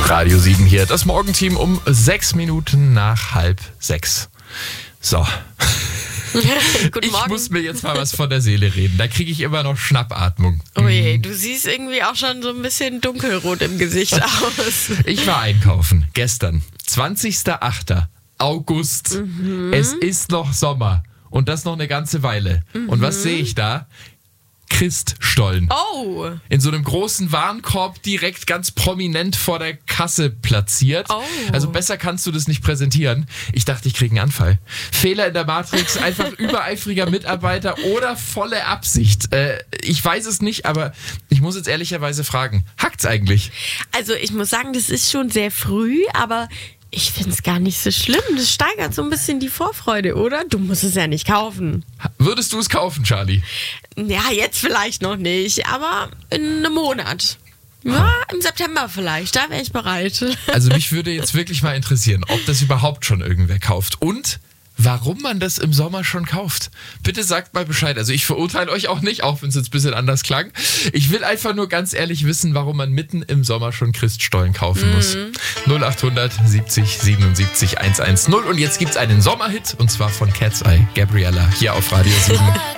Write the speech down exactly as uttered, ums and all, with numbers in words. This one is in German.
Radio sieben hier, das Morgenteam um sechs Minuten nach halb sechs. So. Guten Ich Morgen. muss mir jetzt mal was von der Seele reden. Da kriege ich immer noch Schnappatmung. Oh je, du siehst irgendwie auch schon so ein bisschen dunkelrot im Gesicht aus. Ich war einkaufen gestern, zwanzigster achter August. Mhm. Es ist noch Sommer und das noch eine ganze Weile. Mhm. Und was sehe ich da? Christstollen. Oh. In so einem großen Warenkorb direkt ganz prominent vor der Kasse platziert. Oh. Also besser kannst du das nicht präsentieren. Ich dachte, ich kriege einen Anfall. Fehler in der Matrix, einfach übereifriger Mitarbeiter oder volle Absicht. Äh, ich weiß es nicht, aber ich muss jetzt ehrlicherweise fragen, hackt's eigentlich? Also ich muss sagen, das ist schon sehr früh, aber ich finde es gar nicht so schlimm. Das steigert so ein bisschen die Vorfreude, oder? Du musst es ja nicht kaufen. Würdest du es kaufen, Charlie? Ja, jetzt vielleicht noch nicht, aber in einem Monat. Ja, im September vielleicht, da wäre ich bereit. Also mich würde jetzt wirklich mal interessieren, ob das überhaupt schon irgendwer kauft und warum man das im Sommer schon kauft. Bitte sagt mal Bescheid. Also ich verurteile euch auch nicht, auch wenn es jetzt ein bisschen anders klang. Ich will einfach nur ganz ehrlich wissen, warum man mitten im Sommer schon Christstollen kaufen muss. Mhm. null acht siebzig siebenundsiebzig hundertzehn. Und jetzt gibt's einen Sommerhit und zwar von Cat's Eye, Gabriella, hier auf Radio sieben.